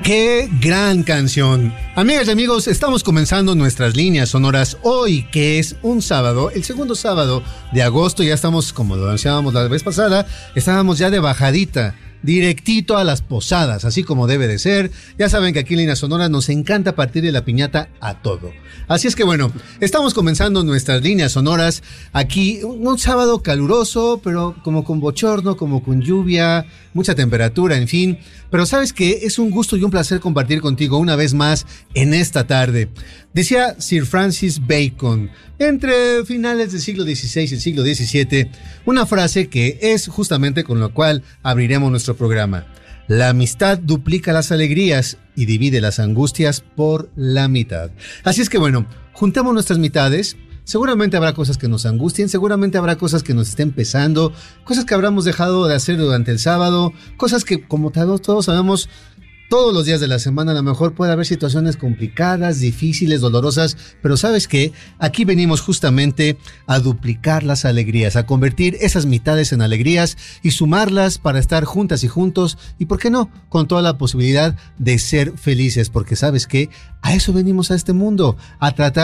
¡Qué gran canción! Amigas y amigos, estamos comenzando nuestras líneas sonoras hoy, que es un sábado, el segundo sábado de agosto. Ya estamos, como lo anunciábamos la vez pasada, estábamos ya de bajadita, directito a las posadas, así como debe de ser. Ya saben que aquí en Líneas Sonoras nos encanta partir de la piñata a todo. Así es que bueno, estamos comenzando nuestras líneas sonoras aquí, un sábado caluroso, pero como con bochorno, como con lluvia, mucha temperatura, en fin. Pero sabes que es un gusto y un placer compartir contigo una vez más en esta tarde. Decía Sir Francis Bacon, entre finales del siglo XVI y el siglo XVII, una frase que es justamente con la cual abriremos nuestro programa. La amistad duplica las alegrías y divide las angustias por la mitad. Así es que bueno, juntemos nuestras mitades. Seguramente habrá cosas que nos angustien, seguramente habrá cosas que nos estén pesando, cosas que habremos dejado de hacer durante el sábado, cosas que, como todos sabemos, todos los días de la semana a lo mejor puede haber situaciones complicadas, difíciles, dolorosas, pero ¿sabes qué? Aquí venimos justamente a duplicar las alegrías, a convertir esas mitades en alegrías y sumarlas para estar juntas y juntos y, ¿por qué no?, con toda la posibilidad de ser felices, porque ¿sabes qué? A eso venimos a este mundo, a tratar